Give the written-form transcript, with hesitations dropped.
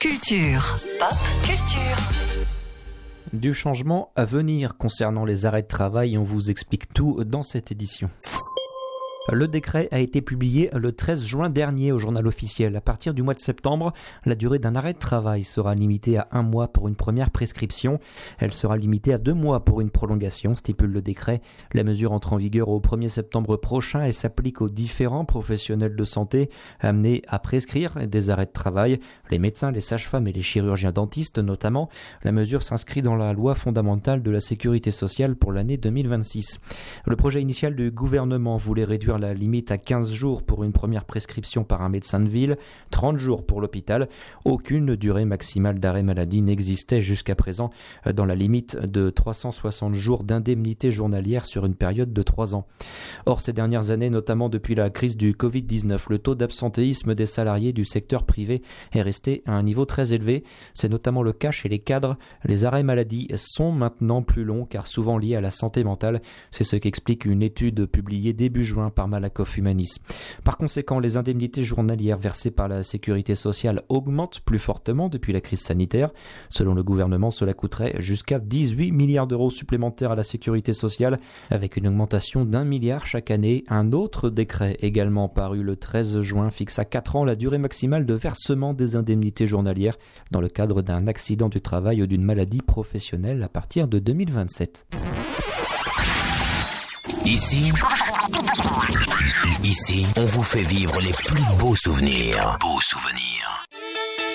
Culture. Pop culture. Du changement à venir concernant les arrêts de travail, on vous explique tout dans cette édition. Le décret a été publié le 13 juin dernier au journal officiel. À partir du mois de septembre, la durée d'un arrêt de travail sera limitée à 1 mois pour une première prescription. Elle sera limitée à 2 mois pour une prolongation, stipule le décret. La mesure entre en vigueur au 1er septembre prochain et s'applique aux différents professionnels de santé amenés à prescrire des arrêts de travail, les médecins, les sages-femmes et les chirurgiens dentistes notamment. La mesure s'inscrit dans la loi fondamentale de la sécurité sociale pour l'année 2026. Le projet initial du gouvernement voulait réduire la limite à 15 jours pour une première prescription par un médecin de ville, 30 jours pour l'hôpital. Aucune durée maximale d'arrêt maladie n'existait jusqu'à présent dans la limite de 360 jours d'indemnité journalière sur une période de 3 ans. Or, ces dernières années, notamment depuis la crise du Covid-19, le taux d'absentéisme des salariés du secteur privé est resté à un niveau très élevé. C'est notamment le cas chez les cadres. Les arrêts maladie sont maintenant plus longs car souvent liés à la santé mentale. C'est ce qu'explique une étude publiée début juin par Malakoff Humanis. Par conséquent, les indemnités journalières versées par la sécurité sociale augmentent plus fortement depuis la crise sanitaire. Selon le gouvernement, cela coûterait jusqu'à 18 milliards d'euros supplémentaires à la sécurité sociale, avec une augmentation d'1 milliard chaque année. Un autre décret, également paru le 13 juin, fixe à 4 ans la durée maximale de versement des indemnités journalières dans le cadre d'un accident du travail ou d'une maladie professionnelle à partir de 2027. Ici, on vous fait vivre les plus beaux souvenirs.